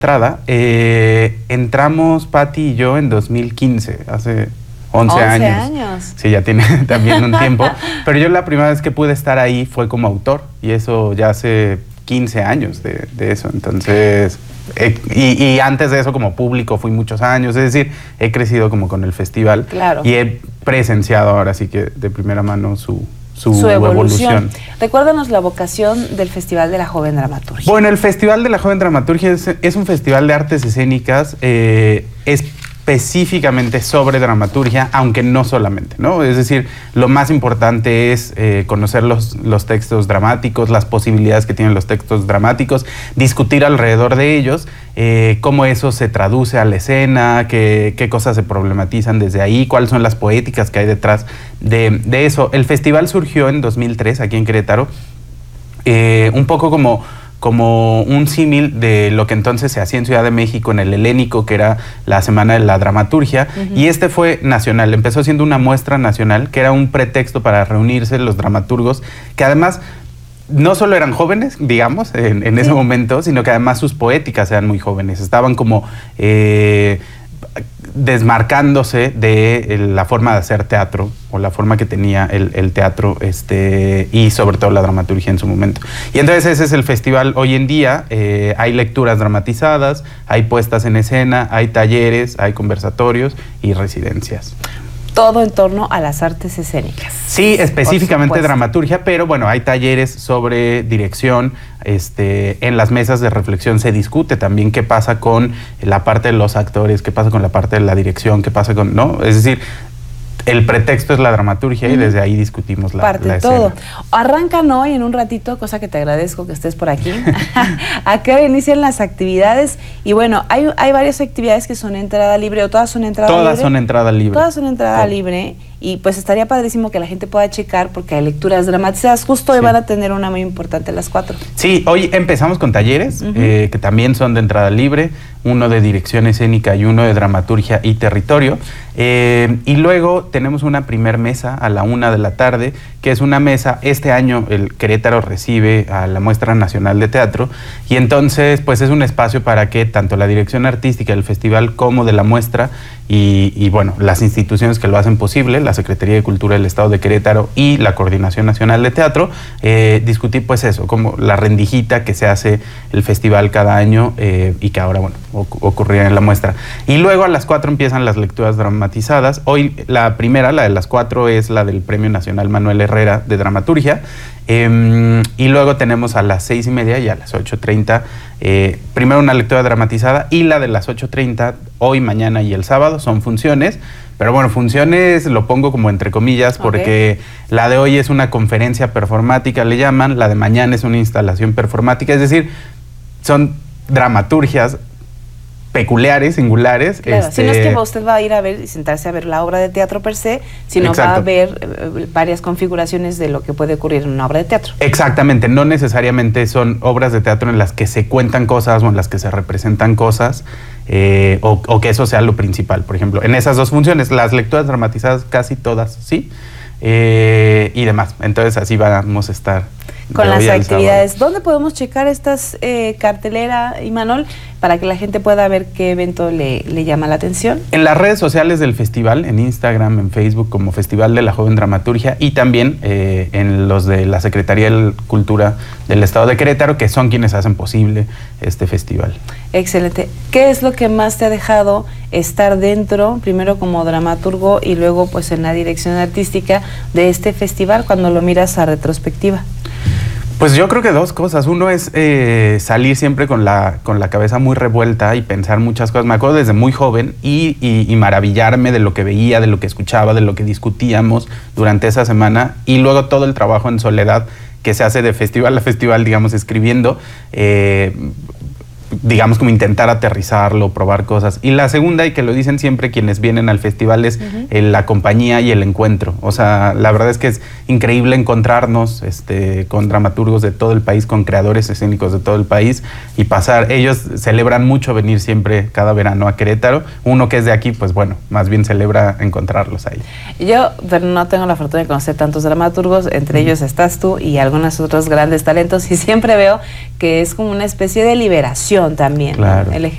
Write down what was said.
entrada, entramos Pati y yo en 2015, hace 11 años. Sí, ya tiene también un tiempo. Pero yo la primera vez que pude estar ahí fue como autor, y eso ya hace 15 años de eso. Entonces, y antes de eso como público fui muchos años, es decir, he crecido como con el festival. Claro. Y he presenciado ahora sí que de primera mano su evolución. Recuérdanos la vocación del Festival de la Joven Dramaturgia. Bueno, el Festival de la Joven Dramaturgia es un festival de artes escénicas específicamente sobre dramaturgia, aunque no solamente, ¿no? Es decir, lo más importante es conocer los textos dramáticos, las posibilidades que tienen los textos dramáticos, discutir alrededor de ellos, cómo eso se traduce a la escena, qué cosas se problematizan desde ahí, cuáles son las poéticas que hay detrás de eso. El festival surgió en 2003 aquí en Querétaro, un poco como un símil de lo que entonces se hacía en Ciudad de México en el Helénico, que era la Semana de la Dramaturgia, y este fue nacional, empezó siendo una muestra nacional, que era un pretexto para reunirse los dramaturgos, que además no solo eran jóvenes, digamos, en ese momento, sino que además sus poéticas eran muy jóvenes, estaban como desmarcándose de la forma de hacer teatro o la forma que tenía el teatro y sobre todo la dramaturgia en su momento. Y entonces ese es el festival hoy en día. Hay lecturas dramatizadas, hay puestas en escena, hay talleres, hay conversatorios y residencias. Todo en torno a las artes escénicas. Sí, específicamente dramaturgia, pero bueno, hay talleres sobre dirección. En las mesas de reflexión se discute también qué pasa con la parte de los actores, qué pasa con la parte de la dirección, qué pasa con, ¿no? Es decir, el pretexto es la dramaturgia y desde ahí discutimos la escena. Todo. Arrancan hoy en un ratito, cosa que te agradezco que estés por aquí. ¿A qué hora inician las actividades? Y bueno, hay varias actividades que son entrada libre, o todas son entrada libre. Todas son entrada libre. Todas son entrada libre. Y pues estaría padrísimo que la gente pueda checar, porque hay lecturas dramatizadas. Justo hoy van a tener una muy importante a las 4. Sí, hoy empezamos con talleres, que también son de entrada libre, uno de dirección escénica y uno de dramaturgia y territorio. Y luego tenemos una primer mesa a la 1 de la tarde, que es una mesa, este año el Querétaro recibe a la Muestra Nacional de Teatro, y entonces pues es un espacio para que tanto la dirección artística del festival como de la muestra y bueno, las instituciones que lo hacen posible, la Secretaría de Cultura del Estado de Querétaro y la Coordinación Nacional de Teatro, discutir pues eso, como la rendijita que se hace el festival cada año y que ahora, bueno, ocurría en la muestra. Y luego a las 4 empiezan las lecturas dramatizadas. Hoy la primera, la de las 4, es la del Premio Nacional Manuel Herrera de Dramaturgia. Y luego tenemos a las 6:30 y a las 8:30 primero una lectura dramatizada, y la de las 8:30 hoy, mañana y el sábado son funciones, pero bueno, funciones lo pongo como entre comillas porque la de hoy es una conferencia performática, le llaman, la de mañana es una instalación performática, es decir, son dramaturgias peculiares, singulares. Claro, si no es que usted va a ir a ver y sentarse a ver la obra de teatro per se, sino va a ver varias configuraciones de lo que puede ocurrir en una obra de teatro. Exactamente, no necesariamente son obras de teatro en las que se cuentan cosas o en las que se representan cosas, o que eso sea lo principal. Por ejemplo, en esas dos funciones, las lecturas dramatizadas casi todas, sí, y demás. Entonces así vamos a estar con las actividades. ¿Dónde podemos checar estas cartelera, Imanol, para que la gente pueda ver qué evento le llama la atención? En las redes sociales del festival, en Instagram, en Facebook, como Festival de la Joven Dramaturgia, y también en los de la Secretaría de Cultura del Estado de Querétaro, que son quienes hacen posible este festival. Excelente. ¿Qué es lo que más te ha dejado estar dentro, primero como dramaturgo y luego pues en la dirección artística de este festival, cuando lo miras a retrospectiva? Pues yo creo que dos cosas. Uno es salir siempre con la cabeza muy revuelta y pensar muchas cosas. Me acuerdo desde muy joven y maravillarme de lo que veía, de lo que escuchaba, de lo que discutíamos durante esa semana, y luego todo el trabajo en soledad que se hace de festival a festival, digamos, escribiendo, digamos, como intentar aterrizarlo, probar cosas. Y la segunda, y que lo dicen siempre quienes vienen al festival, es la compañía y el encuentro. O sea, la verdad es que es increíble encontrarnos con dramaturgos de todo el país, con creadores escénicos de todo el país, y pasar. Ellos celebran mucho venir siempre cada verano a Querétaro. Uno que es de aquí, pues bueno, más bien celebra encontrarlos ahí. Yo no tengo la fortuna de conocer tantos dramaturgos, entre ellos estás tú y algunos otros grandes talentos, y siempre veo que es como una especie de liberación educación también, claro. ¿no? El